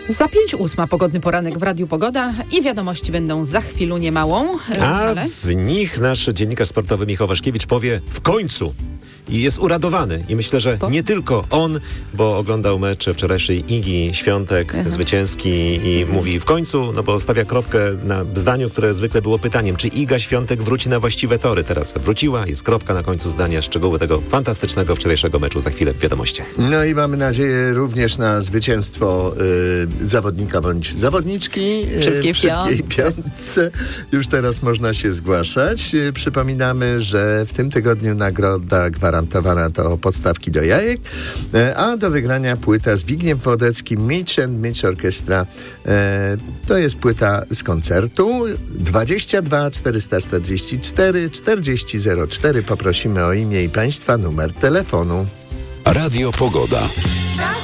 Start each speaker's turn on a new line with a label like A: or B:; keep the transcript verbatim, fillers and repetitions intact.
A: Za pięć ósma pogodny poranek w Radiu Pogoda i wiadomości będą za chwilę niemałą.
B: A
A: Ale...
B: w nich nasz dziennikarz sportowy Michał Waszkiewicz powie w końcu. I jest uradowany. I myślę, że
A: Bo?
B: nie tylko on, bo oglądał mecz wczorajszej Igi Świątek,
A: Aha.
B: zwycięski i mówi w końcu, no bo stawia kropkę na zdaniu, które zwykle było pytaniem, czy Iga Świątek wróci na właściwe tory. Teraz wróciła, jest kropka na końcu zdania. Szczegóły tego fantastycznego wczorajszego meczu za chwilę w wiadomościach.
C: No i mamy nadzieję również na zwycięstwo y, zawodnika bądź zawodniczki y,
A: Szybkiej
C: w szybkiej
A: piątce.
C: piątce. Już teraz można się zgłaszać. Y, przypominamy, że w tym tygodniu nagroda gwarantowana to podstawki do jajek, y, a do wygrania płyta Zbigniew Wodecki Mitch and Mitch Orchestra. Y, to jest płyta z koncertu dwadzieścia dwa czterysta czterdzieści cztery czterdzieści zero cztery. Poprosimy o imię i państwa numer telefonu.
D: Radio Pogoda.